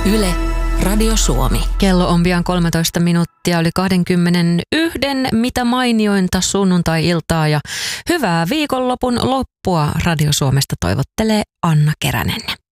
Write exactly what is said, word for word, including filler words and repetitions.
Yle, Radio Suomi. Kello on pian kolmetoista minuuttia, yli kaksikymmentäyksi. Mitä mainiointa sunnuntai-iltaa ja hyvää viikonlopun loppua Radio Suomesta toivottelee Anna Keränen.